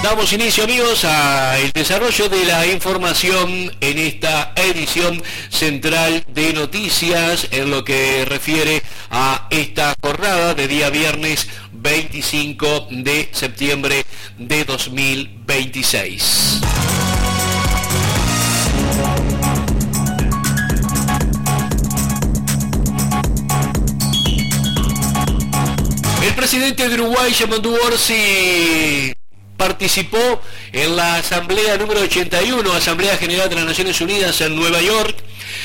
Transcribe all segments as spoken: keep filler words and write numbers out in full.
Damos inicio, amigos, al desarrollo de la información en esta edición central de noticias en lo que refiere a esta jornada de día viernes veinticinco de septiembre de dos mil veintiséis. El presidente de Uruguay, Yamandu Orsi, participó en la asamblea número ochenta y uno, Asamblea General de las Naciones Unidas en Nueva York.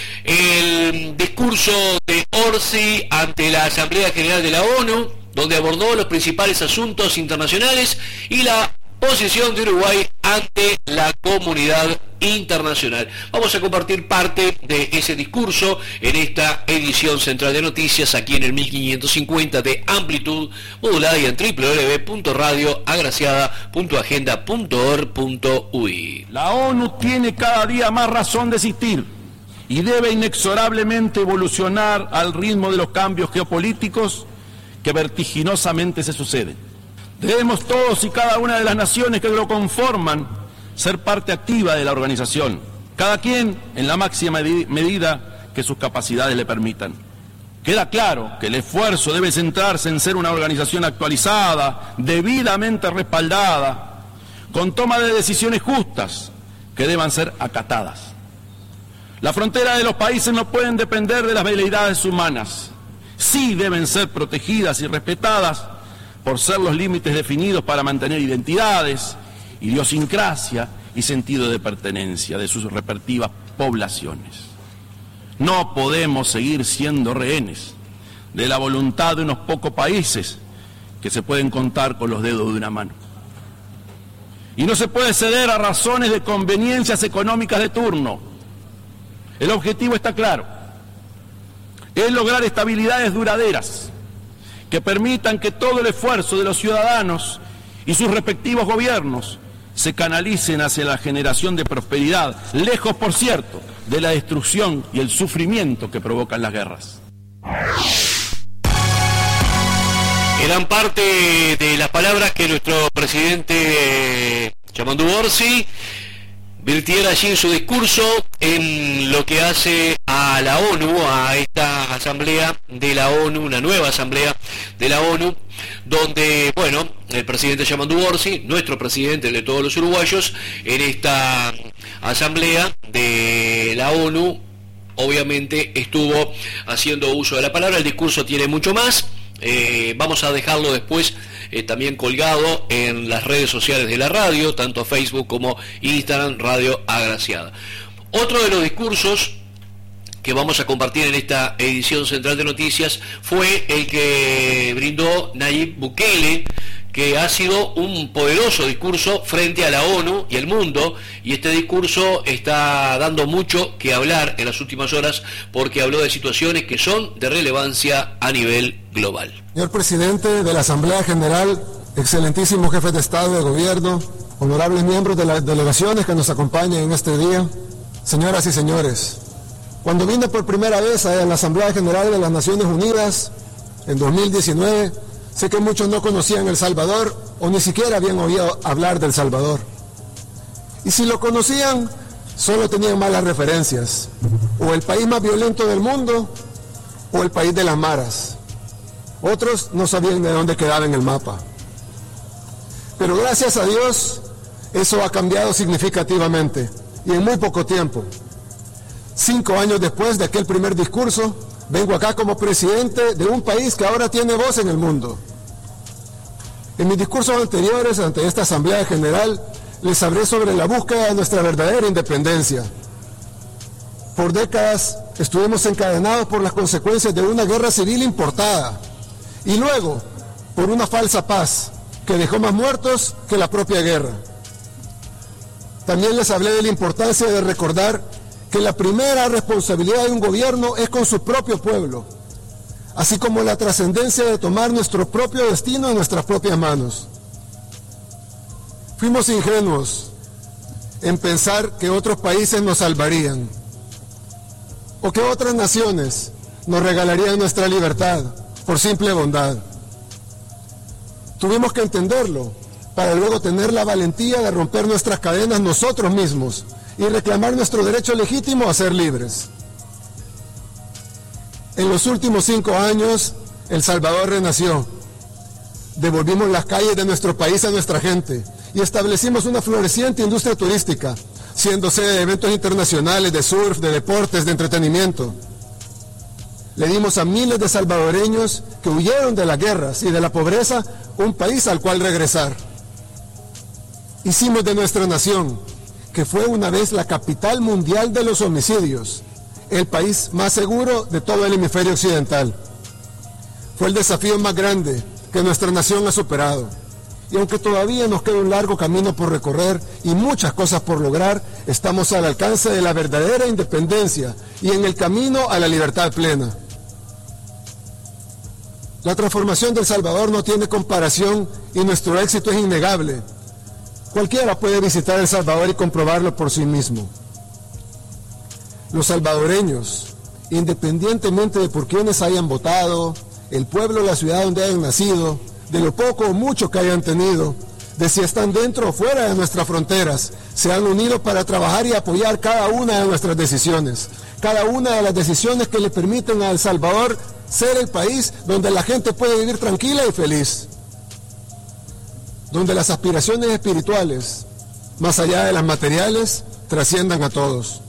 El discurso de Orsi ante la Asamblea General de la ONU, donde abordó los principales asuntos internacionales y la posición de Uruguay ante la comunidad internacional. Vamos a compartir parte de ese discurso en esta edición central de noticias aquí en el mil quinientos cincuenta de amplitud modulada y en doble u doble u doble u punto radio agraciada punto agenda punto org punto u i. La ONU tiene cada día más razón de existir y debe inexorablemente evolucionar al ritmo de los cambios geopolíticos que vertiginosamente se suceden. Debemos todos y cada una de las naciones que lo conforman ser parte activa de la organización, cada quien en la máxima medida que sus capacidades le permitan. Queda claro que el esfuerzo debe centrarse en ser una organización actualizada, debidamente respaldada, con toma de decisiones justas que deban ser acatadas. Las fronteras de los países no pueden depender de las veleidades humanas, sí deben ser protegidas y respetadas por ser los límites definidos para mantener identidades, idiosincrasia y sentido de pertenencia de sus respectivas poblaciones. No podemos seguir siendo rehenes de la voluntad de unos pocos países que se pueden contar con los dedos de una mano. Y no se puede ceder a razones de conveniencias económicas de turno. El objetivo está claro: es lograr estabilidades duraderas que permitan que todo el esfuerzo de los ciudadanos y sus respectivos gobiernos se canalicen hacia la generación de prosperidad, lejos, por cierto, de la destrucción y el sufrimiento que provocan las guerras. Eran parte de las palabras que nuestro presidente Yamandu Orsi virtiera allí en su discurso en lo que hace a la ONU, a esta asamblea de la ONU, una nueva asamblea de la ONU, donde, bueno, el presidente Yamandu Orsi, nuestro presidente de todos los uruguayos, en esta asamblea de la ONU, obviamente estuvo haciendo uso de la palabra. El discurso tiene mucho más. Eh, vamos a dejarlo después eh, también colgado en las redes sociales de la radio, tanto Facebook como Instagram, Radio Agraciada. Otro de los discursos que vamos a compartir en esta edición central de noticias fue el que brindó Nayib Bukele, que ha sido un poderoso discurso frente a la ONU y el mundo, y este discurso está dando mucho que hablar en las últimas horas porque habló de situaciones que son de relevancia a nivel global. Señor presidente de la Asamblea General, excelentísimo jefe de Estado y de Gobierno, honorables miembros de las delegaciones que nos acompañan en este día, señoras y señores, cuando vine por primera vez a la Asamblea General de las Naciones Unidas en dos mil diecinueve, sé que muchos no conocían El Salvador o ni siquiera habían oído hablar del Salvador. Y si lo conocían, solo tenían malas referencias. O el país más violento del mundo, o el país de las maras. Otros no sabían de dónde quedaba en el mapa. Pero gracias a Dios, eso ha cambiado significativamente, y en muy poco tiempo. Cinco años después de aquel primer discurso, vengo acá como presidente de un país que ahora tiene voz en el mundo. En mis discursos anteriores ante esta Asamblea General, les hablé sobre la búsqueda de nuestra verdadera independencia. Por décadas estuvimos encadenados por las consecuencias de una guerra civil importada y luego por una falsa paz que dejó más muertos que la propia guerra. También les hablé de la importancia de recordar que la primera responsabilidad de un gobierno es con su propio pueblo, así como la trascendencia de tomar nuestro propio destino en nuestras propias manos. Fuimos ingenuos en pensar que otros países nos salvarían, o que otras naciones nos regalarían nuestra libertad por simple bondad. Tuvimos que entenderlo para luego tener la valentía de romper nuestras cadenas nosotros mismos y reclamar nuestro derecho legítimo a ser libres. En los últimos cinco años, El Salvador renació. Devolvimos las calles de nuestro país a nuestra gente y establecimos una floreciente industria turística, siendo sede de eventos internacionales, de surf, de deportes, de entretenimiento. Le dimos a miles de salvadoreños que huyeron de las guerras y de la pobreza un país al cual regresar. Hicimos de nuestra nación, que fue una vez la capital mundial de los homicidios, el país más seguro de todo el hemisferio occidental. Fue el desafío más grande que nuestra nación ha superado. Y aunque todavía nos queda un largo camino por recorrer y muchas cosas por lograr, estamos al alcance de la verdadera independencia y en el camino a la libertad plena. La transformación de El Salvador no tiene comparación y nuestro éxito es innegable. Cualquiera puede visitar El Salvador y comprobarlo por sí mismo. Los salvadoreños, independientemente de por quienes hayan votado, el pueblo o la ciudad donde hayan nacido, de lo poco o mucho que hayan tenido, de si están dentro o fuera de nuestras fronteras, se han unido para trabajar y apoyar cada una de nuestras decisiones, cada una de las decisiones que le permiten a El Salvador ser el país donde la gente puede vivir tranquila y feliz, donde las aspiraciones espirituales, más allá de las materiales, trasciendan a todos.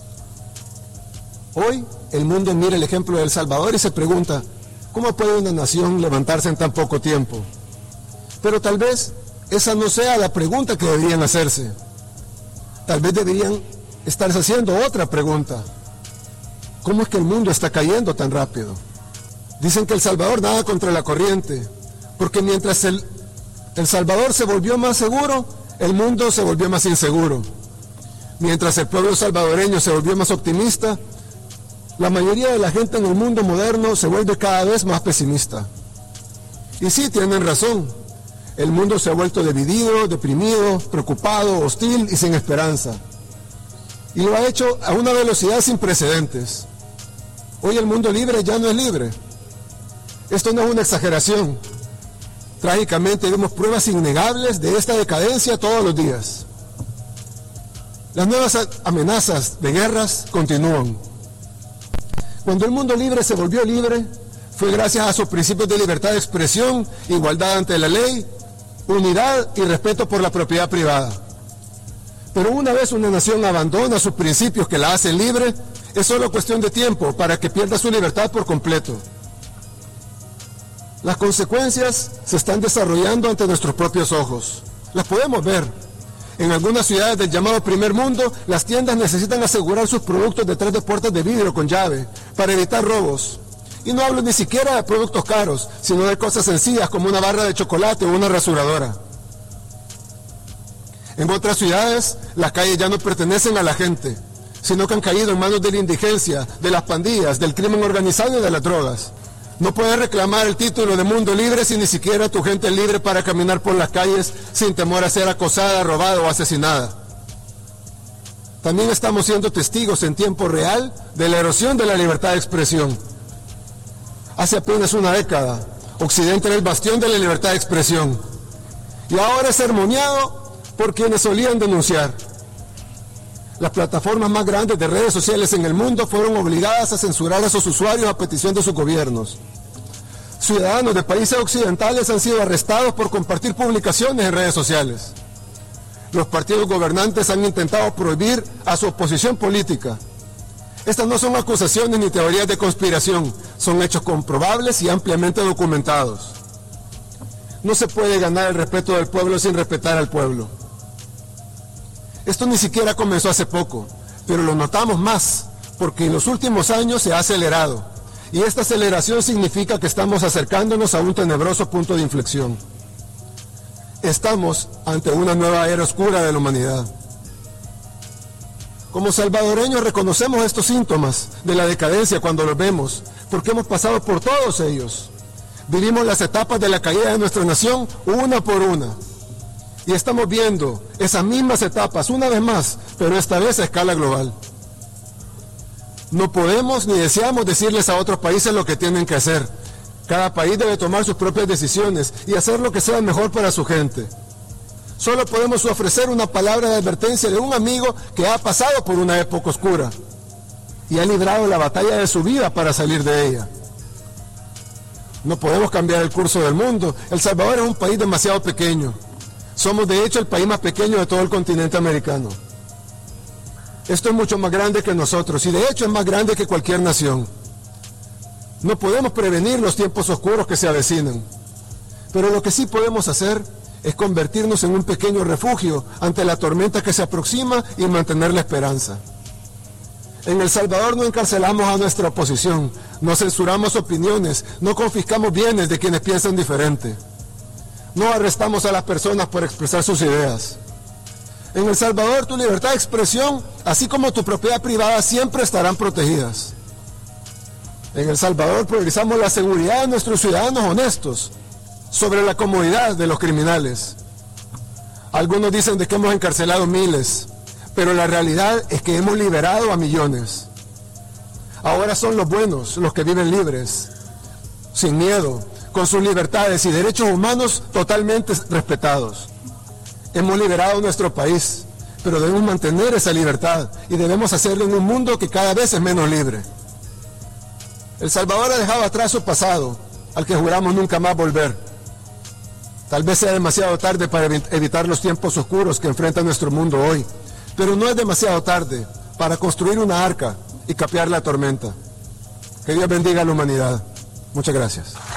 Hoy el mundo mira el ejemplo de El Salvador y se pregunta, ¿cómo puede una nación levantarse en tan poco tiempo? Pero tal vez esa no sea la pregunta que deberían hacerse. Tal vez deberían estarse haciendo otra pregunta. ¿Cómo es que el mundo está cayendo tan rápido? Dicen que El Salvador nada contra la corriente, porque mientras el, el Salvador se volvió más seguro, el mundo se volvió más inseguro. Mientras el pueblo salvadoreño se volvió más optimista, la mayoría de la gente en el mundo moderno se vuelve cada vez más pesimista. Y sí, tienen razón. El mundo se ha vuelto dividido, deprimido, preocupado, hostil y sin esperanza. Y lo ha hecho a una velocidad sin precedentes. Hoy el mundo libre ya no es libre. Esto no es una exageración. Trágicamente vemos pruebas innegables de esta decadencia todos los días. Las nuevas amenazas de guerras continúan. Cuando el mundo libre se volvió libre, fue gracias a sus principios de libertad de expresión, igualdad ante la ley, unidad y respeto por la propiedad privada. Pero una vez una nación abandona sus principios que la hacen libre, es solo cuestión de tiempo para que pierda su libertad por completo. Las consecuencias se están desarrollando ante nuestros propios ojos. Las podemos ver. En algunas ciudades del llamado primer mundo, las tiendas necesitan asegurar sus productos detrás de puertas de vidrio con llave para evitar robos. Y no hablo ni siquiera de productos caros, sino de cosas sencillas como una barra de chocolate o una rasuradora. En otras ciudades, las calles ya no pertenecen a la gente, sino que han caído en manos de la indigencia, de las pandillas, del crimen organizado y de las drogas. No puedes reclamar el título de mundo libre si ni siquiera tu gente es libre para caminar por las calles sin temor a ser acosada, robada o asesinada. También estamos siendo testigos en tiempo real de la erosión de la libertad de expresión. Hace apenas una década, Occidente era el bastión de la libertad de expresión. Y ahora es sermoneado por quienes solían denunciar. Las plataformas más grandes de redes sociales en el mundo fueron obligadas a censurar a sus usuarios a petición de sus gobiernos. Ciudadanos de países occidentales han sido arrestados por compartir publicaciones en redes sociales. Los partidos gobernantes han intentado prohibir a su oposición política. Estas no son acusaciones ni teorías de conspiración, son hechos comprobables y ampliamente documentados. No se puede ganar el respeto del pueblo sin respetar al pueblo. Esto ni siquiera comenzó hace poco, pero lo notamos más, porque en los últimos años se ha acelerado, y esta aceleración significa que estamos acercándonos a un tenebroso punto de inflexión. Estamos ante una nueva era oscura de la humanidad. Como salvadoreños reconocemos estos síntomas de la decadencia cuando los vemos, porque hemos pasado por todos ellos. Vivimos las etapas de la caída de nuestra nación una por una. Y estamos viendo esas mismas etapas una vez más, pero esta vez a escala global. No podemos ni deseamos decirles a otros países lo que tienen que hacer. Cada país debe tomar sus propias decisiones y hacer lo que sea mejor para su gente. Solo podemos ofrecer una palabra de advertencia de un amigo que ha pasado por una época oscura y ha librado la batalla de su vida para salir de ella. No podemos cambiar el curso del mundo. El Salvador es un país demasiado pequeño. Somos de hecho el país más pequeño de todo el continente americano. Esto es mucho más grande que nosotros y de hecho es más grande que cualquier nación. No podemos prevenir los tiempos oscuros que se avecinan, pero lo que sí podemos hacer es convertirnos en un pequeño refugio ante la tormenta que se aproxima y mantener la esperanza. En El Salvador no encarcelamos a nuestra oposición, no censuramos opiniones, no confiscamos bienes de quienes piensan diferente. No arrestamos a las personas por expresar sus ideas. En El Salvador tu libertad de expresión, así como tu propiedad privada, siempre estarán protegidas. En El Salvador priorizamos la seguridad de nuestros ciudadanos honestos sobre la comodidad de los criminales. Algunos dicen de que hemos encarcelado miles, pero la realidad es que hemos liberado a millones. Ahora son los buenos los que viven libres, sin miedo, con sus libertades y derechos humanos totalmente respetados. Hemos liberado nuestro país, pero debemos mantener esa libertad y debemos hacerlo en un mundo que cada vez es menos libre. El Salvador ha dejado atrás su pasado, al que juramos nunca más volver. Tal vez sea demasiado tarde para evitar los tiempos oscuros que enfrenta nuestro mundo hoy, pero no es demasiado tarde para construir una arca y capear la tormenta. Que Dios bendiga a la humanidad. Muchas gracias.